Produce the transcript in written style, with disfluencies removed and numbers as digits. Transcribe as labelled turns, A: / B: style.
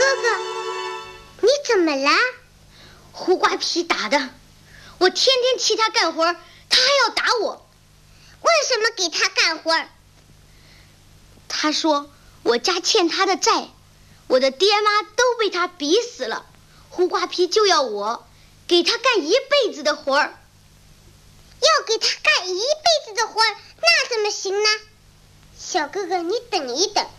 A: 哥，你怎么了？
B: 胡瓜皮打的，我天天替他干活，他还要打我。
A: 为什么给他干活？
B: 他说我家欠他的债，我的爹妈都被他逼死了，胡瓜皮就要我给他干一辈子的活儿。
A: 要给他干一辈子的活，那怎么行呢？小哥哥，你等一等，